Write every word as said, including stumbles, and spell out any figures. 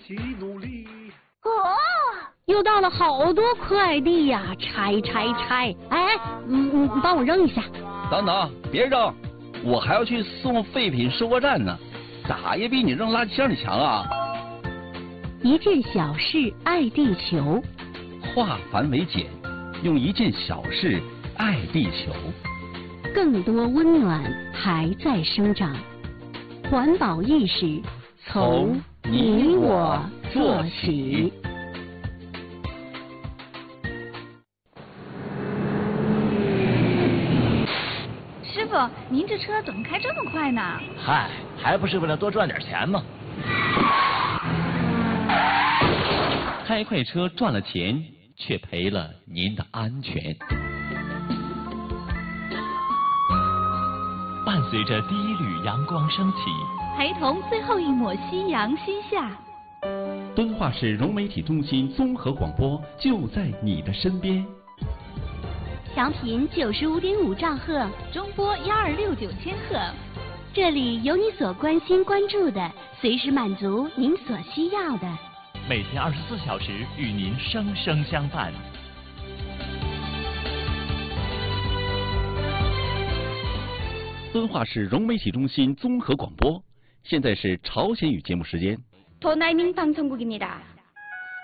起努力。 哦，又到了好多快递呀，拆拆拆！哎，嗯嗯，帮我扔一下。 等等，别扔，我还要去送废品收货站呢，咋也比你扔垃圾箱里强啊！ 一件小事爱地球， 化繁为简，用一件小事爱地球。 更多温暖还在生长，环保意识从你我做起。 师傅，您这车怎么开这么快呢？ 嗨，还不是为了多赚点钱吗？ 开快车赚了钱，却赔了您的安全。 伴随着第一缕阳光升起， 陪同最后一抹夕阳西下。 敦化市融媒体中心综合广播就在你的身边。 调频九十五点五兆赫， 中波幺二六九千赫。 这里有你所关心关注的，随时满足您所需要的。 每天二十四小时与您生生相伴。 敦化市融媒体中心综合广播，现在是朝鲜语节目时间。 도나이밍방송국입니다